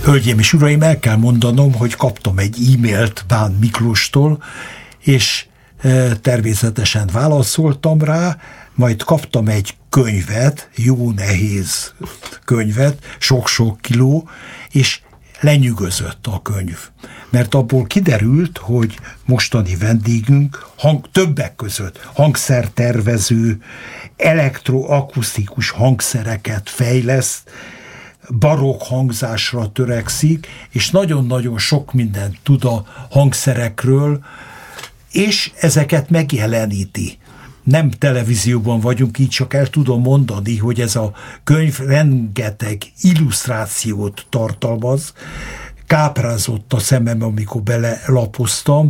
Hölgyeim és uraim, el kell mondanom, hogy kaptam egy e-mailt Bán Miklóstól, és természetesen válaszoltam rá, majd kaptam egy könyvet, jó nehéz könyvet, sok-sok kiló, és lenyűgözött a könyv. Mert abból kiderült, hogy mostani vendégünk többek között hangszertervező, elektroakusztikus hangszereket fejleszt, barokk hangzásra törekszik, és nagyon-nagyon sok mindent tud a hangszerekről, és ezeket megjeleníti. Nem televízióban vagyunk, így csak el tudom mondani, hogy ez a könyv rengeteg illusztrációt tartalmaz. Káprázott a szemem, amikor belelapoztam.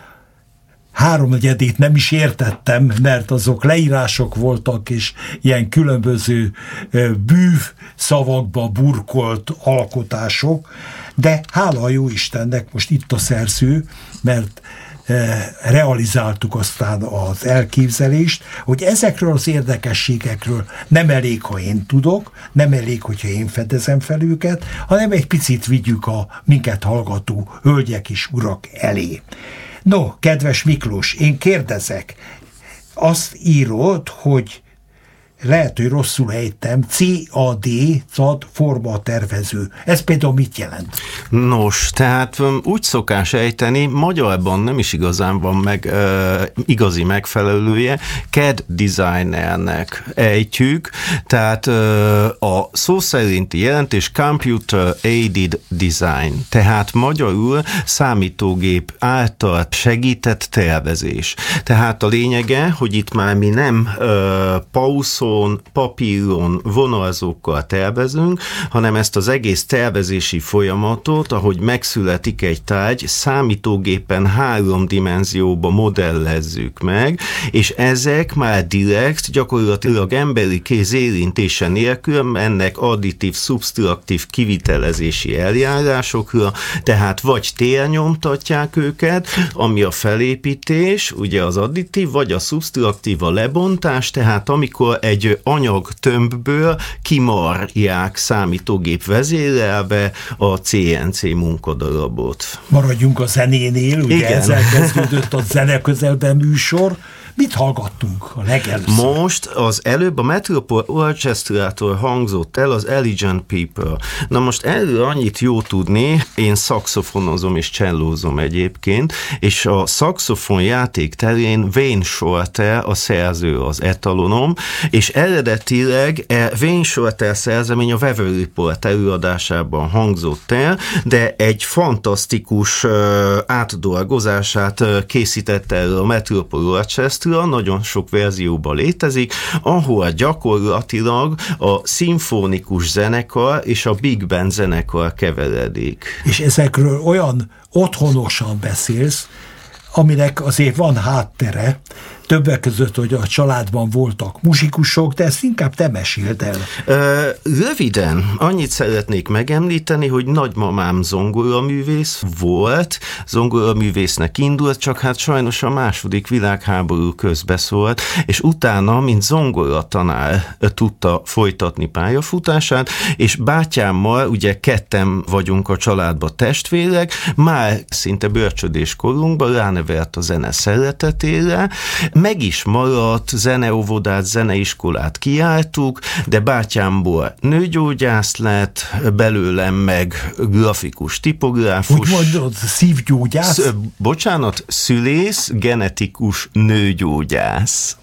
3/4 nem is értettem, mert azok leírások voltak, és ilyen különböző bűv szavakba burkolt alkotások, de hála a jó Istennek most itt a szerző, mert realizáltuk aztán az elképzelést, hogy ezekről az érdekességekről nem elég, ha én tudok, nem elég, hogyha én fedezem fel őket, hanem egy picit vigyük a minket hallgató hölgyek és urak elé. No, kedves Miklós, én kérdezek, azt írod, hogy lehet, hogy rosszul ejtem, CAD formatervező. Ez például mit jelent? Nos, tehát úgy szokás ejteni, magyarban nem is igazán van meg igazi megfelelője, CAD designernek ejtjük, tehát a szó szerinti jelentés Computer Aided Design, tehát magyarul számítógép által segített tervezés. Tehát a lényege, hogy itt már mi nem pauszol, papíron, vonalzókkal tervezünk, hanem ezt az egész tervezési folyamatot, ahogy megszületik egy tárgy, számítógépen 3 dimenzióba modellezzük meg, és ezek már direkt, gyakorlatilag emberi kéz érintése nélkül mennek additív, szubsztraktív kivitelezési eljárásokra, tehát vagy térnyomtatják őket, ami a felépítés, ugye az additív, vagy a szubsztraktív a lebontás, tehát amikor egy anyag tömbből kimarják számítógép vezérelve a CNC munkadarabot. Maradjunk a zenénél, ugye igen. Ezzel kezdődött a Zene Közelben műsor. Mit hallgattunk a legelőször? Most az előbb a Metropole Orchestrától hangzott el az Elegant People. Na most erről annyit jó tudni, én szaxofonozom és csellózom egyébként, és a szaxofon játék terén Wayne Shorter a szerző, az etalonom, és eredetileg Wayne Shorter szerzemény a Weather Report előadásában hangzott el, de egy fantasztikus átdolgozását készítette el a Metropole Orchestra, nagyon sok verzióban létezik, ahol gyakorlatilag a szimfonikus zenekar és a Big Band zenekar keveredik. És ezekről olyan otthonosan beszélsz, aminek azért van háttere, többek között, hogy a családban voltak muzsikusok, de ezt inkább te meséld el. Röviden annyit szeretnék megemlíteni, hogy nagymamám zongoraművész volt, zongoraművésznek indult, csak hát sajnos a második világháború közbeszólt, és utána, mint zongoratanár tudta folytatni pályafutását, és bátyámmal, ugye ketten vagyunk a családban testvérek, már szinte bölcsödés korunkban ránevert a zene szeretetére, meg is maradt, zeneóvodát, zeneiskolát kiártuk, de bátyámból nőgyógyász lett, belőlem meg grafikus tipográfus. Úgy mondod, szívgyógyász? Bocsánat, szülész, genetikus nőgyógyász.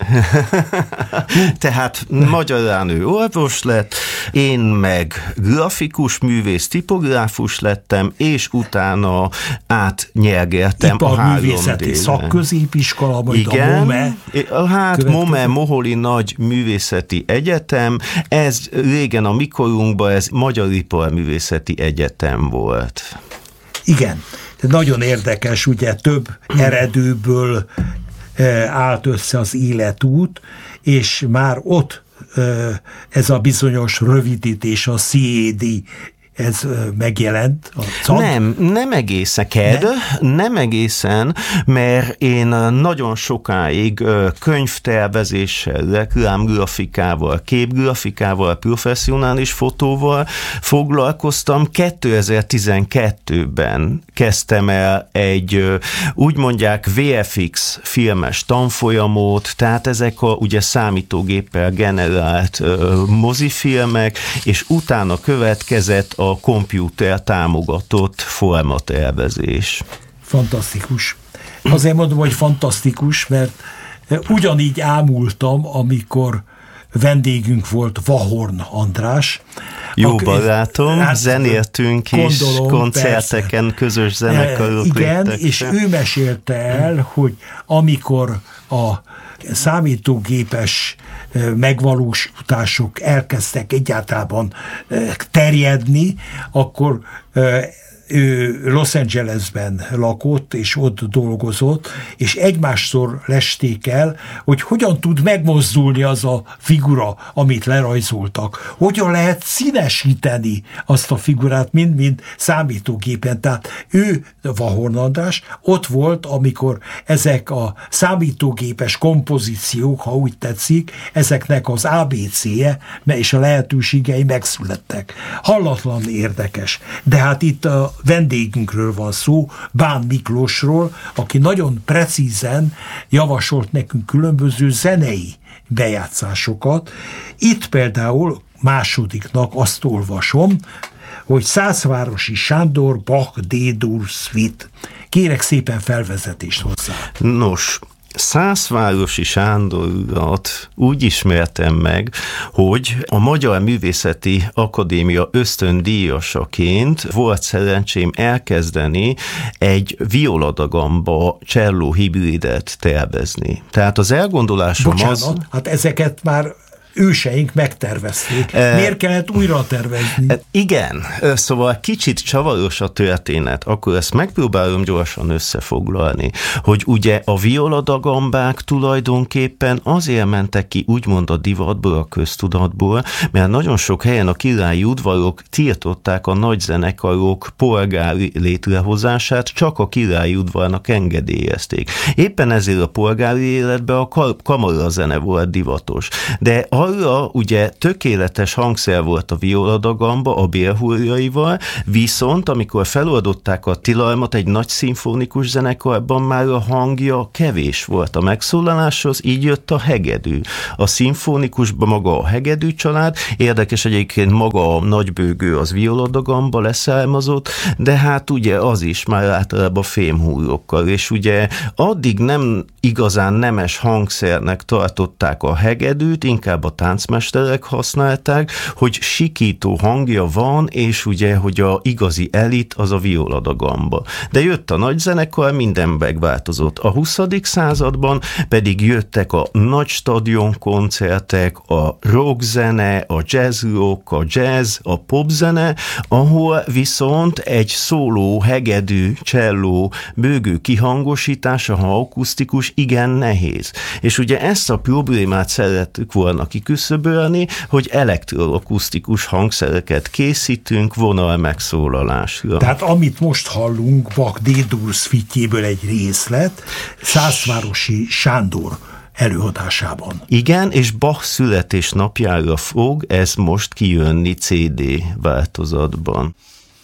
Tehát magyarán ő orvos lett, én meg grafikus művész, tipográfus lettem, és utána átnyergeltem a 3D-re. Szakközépiskola, majd igen, a MOME. Hát MOME, Moholi Nagy Művészeti Egyetem, ez régen a mikorunkban ez Magyar Iparművészeti Egyetem volt. Igen, de nagyon érdekes, ugye több eredőből állt össze az életút, és már ott ez a bizonyos rövidítés, a CAD ez megjelent? Nem egészen, nem egészen, mert én nagyon sokáig könyvtervezéssel, reklámgrafikával, képgrafikával, professzionális fotóval foglalkoztam. 2012-ben kezdtem el egy, úgy mondják, VFX filmes tanfolyamot, tehát ezek ugye számítógéppel generált mozifilmek, és utána következett a komputer támogatott formatervezés. Fantasztikus. Azért mondom, hogy fantasztikus, mert ugyanígy ámultam, amikor vendégünk volt Vahorn András. Jó barátom, zenéltünk is, koncerteken, persze. Közös zenekarok igen, és ő mesélte el, hogy amikor a számítógépes megvalósítások elkezdtek egyáltalán terjedni, akkor ő Los Angelesben lakott, és ott dolgozott, és egymástól lesték el, hogy hogyan tud megmozdulni az a figura, amit lerajzoltak. Hogyan lehet színesíteni azt a figurát, mind számítógépen. Tehát ő, Vahorn András, ott volt, amikor ezek a számítógépes kompozíciók, ha úgy tetszik, ezeknek az ABC-je és a lehetőségei megszülettek. Hallatlan érdekes. De hát itt a vendégünkről van szó, Bán Miklósról, aki nagyon precízen javasolt nekünk különböző zenei bejátszásokat. Itt például másodiknak azt olvasom, hogy Szászvárosi Sándor Bach D-dur Suite. Kérek szépen felvezetést hozzá. Nos, Szászvárosi Sándorat úgy ismertem meg, hogy a Magyar Művészeti Akadémia ösztöndíjasaként volt szerencsém elkezdeni egy violadagamba cselló hibridet tervezni. Tehát az elgondolásom hát ezeket már őseink megtervezték. Miért kellett újra tervezni? Igen, szóval kicsit csavaros a történet, akkor ezt megpróbálom gyorsan összefoglalni, hogy ugye a violadagambák tulajdonképpen azért mentek ki úgymond a divatból, a köztudatból, mert nagyon sok helyen a királyi udvarok tiltották a nagyzenekarok polgári létrehozását, csak a királyi udvarnak engedélyezték. Éppen ezért a polgári életben a kamarazene volt divatos. De arra ugye tökéletes hangszer volt a violadagamba a bélhurjaival, viszont amikor feloldották a tilalmat egy nagy szimfonikus zenekarban, már a hangja kevés volt a megszólaláshoz, így jött a hegedű. A szimfonikusban maga a hegedű család, érdekes egyébként maga a nagybőgő az violadagamba leszármazott, de hát ugye az is már általában fémhúrokkal, és ugye addig nem igazán nemes hangszernek tartották a hegedűt, inkább a táncmesterek használták, hogy sikító hangja van, és ugye, hogy a igazi elit az a violadagamba. De jött a nagy zenekar, minden megváltozott. A 20. században pedig jöttek a nagy stadionkoncertek, a rockzene, a jazzrock, a jazz, a popzene, ahol viszont egy szóló, hegedű, cselló, bőgő kihangosítása, ha akusztikus, igen nehéz. És ugye ezt a problémát szerettük volna kiküszöbölni, hogy elektroakusztikus hangszereket készítünk vonal megszólalásra. Tehát amit most hallunk, Bach D-dur Suite-jéből egy részlet, Szászvárosi Sándor előadásában. Igen, és Bach születésnapjára fog ez most kijönni CD változatban.